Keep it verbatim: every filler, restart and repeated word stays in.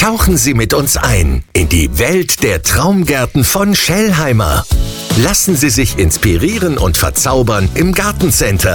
Tauchen Sie mit uns ein in die Welt der Traumgärten von Schellheimer. Lassen Sie sich inspirieren und verzaubern im Gartencenter.